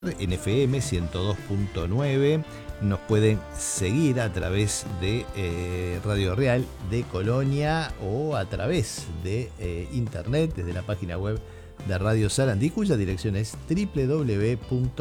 en FM 102.9. Nos pueden seguir a través de Radio Real de Colonia o a través de internet desde la página web de Radio Sarandí, cuya dirección es www